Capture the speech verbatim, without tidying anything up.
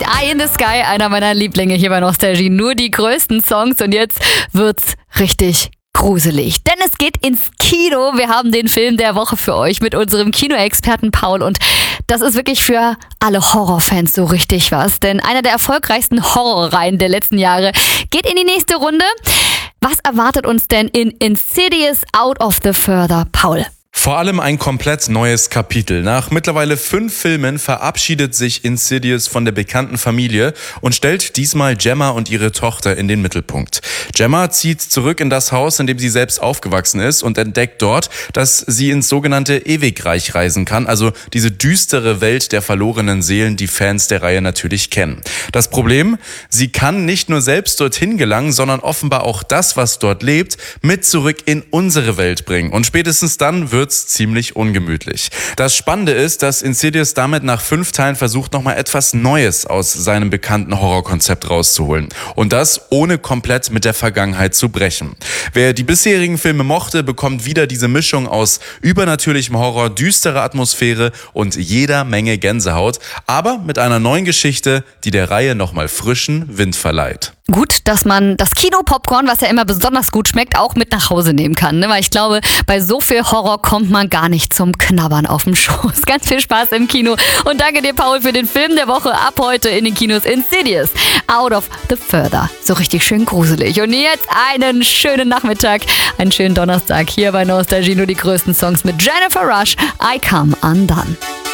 Eye in the Sky, einer meiner Lieblinge hier bei Nostalgie. Nur die größten Songs und jetzt wird's richtig gruselig. Denn es geht ins Kino. Wir haben den Film der Woche für euch mit unserem Kinoexperten Paul und das ist wirklich für alle Horrorfans so richtig was. Denn einer der erfolgreichsten Horrorreihen der letzten Jahre geht in die nächste Runde. Was erwartet uns denn in Insidious Out of the Further, Paul? Vor allem ein komplett neues Kapitel. Nach mittlerweile fünf Filmen verabschiedet sich Insidious von der bekannten Familie und stellt diesmal Gemma und ihre Tochter in den Mittelpunkt. Gemma zieht zurück in das Haus, in dem sie selbst aufgewachsen ist und entdeckt dort, dass sie ins sogenannte Ewigreich reisen kann, also diese düstere Welt der verlorenen Seelen, die Fans der Reihe natürlich kennen. Das Problem? Sie kann nicht nur selbst dorthin gelangen, sondern offenbar auch das, was dort lebt, mit zurück in unsere Welt bringen. Und spätestens dann wird ziemlich ungemütlich. Das Spannende ist, dass Insidious damit nach fünf Teilen versucht, nochmal etwas Neues aus seinem bekannten Horrorkonzept rauszuholen. Und das ohne komplett mit der Vergangenheit zu brechen. Wer die bisherigen Filme mochte, bekommt wieder diese Mischung aus übernatürlichem Horror, düsterer Atmosphäre und jeder Menge Gänsehaut, aber mit einer neuen Geschichte, die der Reihe nochmal frischen Wind verleiht. Gut, dass man das Kino-Popcorn, was ja immer besonders gut schmeckt, auch mit nach Hause nehmen kann. Ne? Weil ich glaube, bei so viel Horror kommt man gar nicht zum Knabbern auf dem Schoß. Ganz viel Spaß im Kino. Und danke dir, Paul, für den Film der Woche. Ab heute in den Kinos Insidious Out of the Further. So richtig schön gruselig. Und jetzt einen schönen Nachmittag, einen schönen Donnerstag hier bei Nostalgie. Nur die größten Songs mit Jennifer Rush. I Come Undone.